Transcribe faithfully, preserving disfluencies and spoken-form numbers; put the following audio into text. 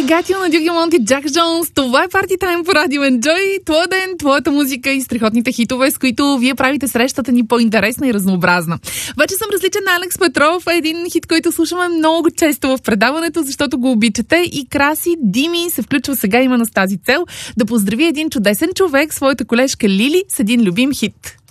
Гатио на Дюги Монти, Джак Джонс. Това е Party Time по Радио Enjoy. Твоя ден, твоята музика и страхотните хитове, с които вие правите срещата ни по-интересна и разнообразна. Вече съм различен на Алекс Петров, един хит, който слушаме много често в предаването, защото го обичате. И Краси Дими се включва сега именно с тази цел да поздрави един чудесен човек, своята колежка Лили, с един любим хит.